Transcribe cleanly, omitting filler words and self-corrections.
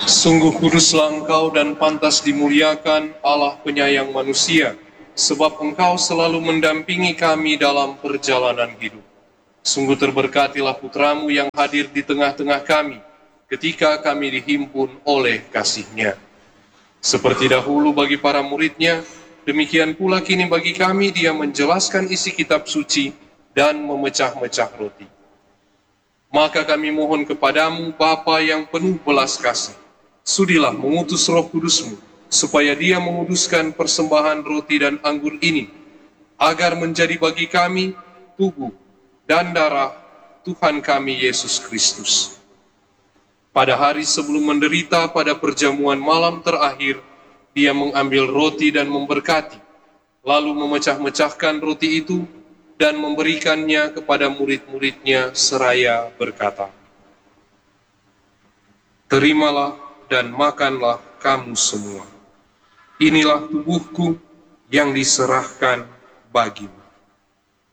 Sungguh kuduslah Engkau dan pantas dimuliakan, Allah penyayang manusia, sebab Engkau selalu mendampingi kami dalam perjalanan hidup. Sungguh terberkatilah Putramu yang hadir di tengah-tengah kami, ketika kami dihimpun oleh kasih-Nya. Seperti dahulu bagi para murid-Nya, demikian pula kini bagi kami Dia menjelaskan isi kitab suci dan memecah-mecah roti. Maka kami mohon kepadamu, Bapa yang penuh belas kasih, sudilah mengutus Roh Kudus-Mu, supaya Dia menguduskan persembahan roti dan anggur ini, agar menjadi bagi kami tubuh dan darah Tuhan kami Yesus Kristus. Pada hari sebelum menderita pada perjamuan malam terakhir, Dia mengambil roti dan memberkati, lalu memecah-mecahkan roti itu dan memberikannya kepada murid-murid-Nya seraya berkata, "Terimalah dan makanlah kamu semua. Inilah tubuhku yang diserahkan bagimu."